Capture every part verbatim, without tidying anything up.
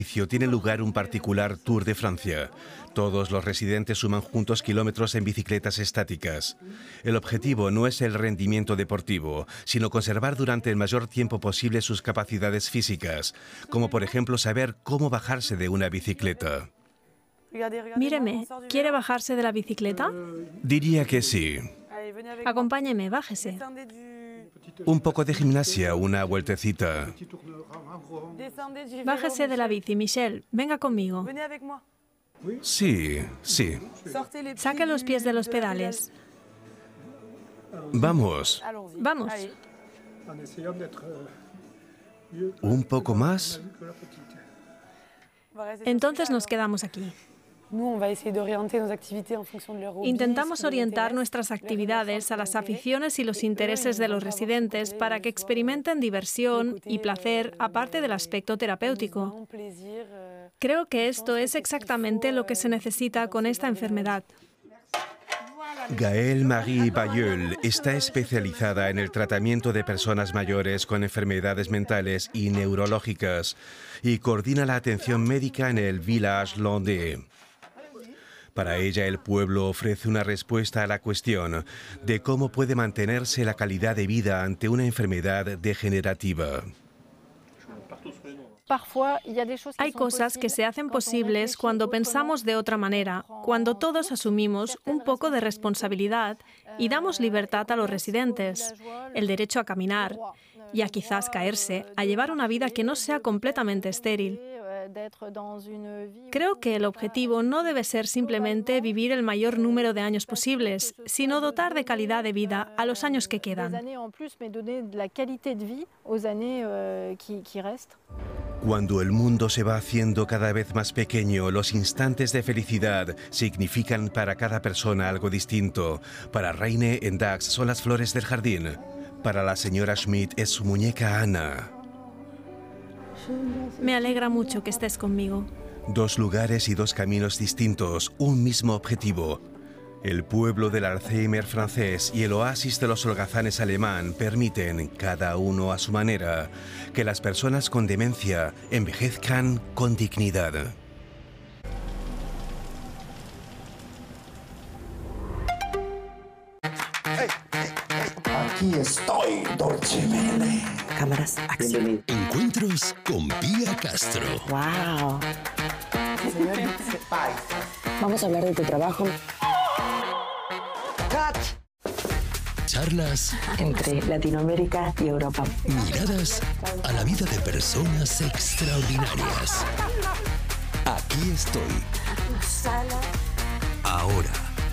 Tiene lugar un particular Tour de Francia. Todos los residentes suman juntos kilómetros en bicicletas estáticas. El objetivo no es el rendimiento deportivo, sino conservar durante el mayor tiempo posible sus capacidades físicas, como por ejemplo saber cómo bajarse de una bicicleta. Míreme, ¿quiere bajarse de la bicicleta? Diría que sí. Acompáñeme, bájese. Un poco de gimnasia, una vueltecita. Bájese de la bici, Michel. Venga conmigo. Sí, sí. Saque los pies de los pedales. Vamos. Vamos. ¿Un poco más? Entonces nos quedamos aquí. Intentamos orientar nuestras actividades a las aficiones y los intereses de los residentes para que experimenten diversión y placer aparte del aspecto terapéutico. Creo que esto es exactamente lo que se necesita con esta enfermedad. Gaëlle Marie Bayeul está especializada en el tratamiento de personas mayores con enfermedades mentales y neurológicas y coordina la atención médica en el Village Landais. Para ella, el pueblo ofrece una respuesta a la cuestión de cómo puede mantenerse la calidad de vida ante una enfermedad degenerativa. Hay cosas que se hacen posibles cuando pensamos de otra manera, cuando todos asumimos un poco de responsabilidad y damos libertad a los residentes, el derecho a caminar y a quizás caerse, a llevar una vida que no sea completamente estéril. Creo que el objetivo no debe ser simplemente vivir el mayor número de años posibles, sino dotar de calidad de vida a los años que quedan. Cuando el mundo se va haciendo cada vez más pequeño, los instantes de felicidad significan para cada persona algo distinto. Para Reine en Dax son las flores del jardín. Para la señora Schmidt es su muñeca Ana. Me alegra mucho que estés conmigo. Dos lugares y dos caminos distintos, un mismo objetivo. El pueblo del Alzheimer francés y el oasis de los holgazanes alemán permiten, cada uno a su manera, que las personas con demencia envejezcan con dignidad. Aquí estoy, Dolce Vele. Cámaras, acción. Encuentros con Pía Castro. Wow. Vamos a hablar de tu trabajo. Charlas entre Latinoamérica y Europa. Miradas a la vida de personas extraordinarias. Aquí estoy. Ahora.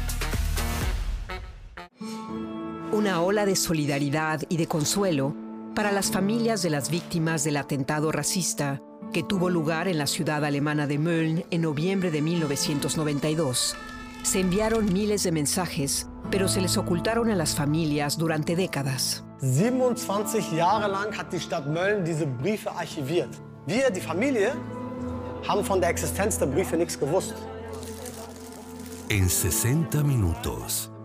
Una ola de solidaridad y de consuelo para las familias de las víctimas del atentado racista que tuvo lugar en la ciudad alemana de Mölln en noviembre de mil novecientos noventa y dos. Se enviaron miles de mensajes, pero se les ocultaron a las familias durante décadas. siebenundzwanzig Jahre lang hat die Stadt Mölln diese Briefe archiviert. Wir, die Familie, haben von der Existenz der Briefe nichts gewusst. En sesenta minutos.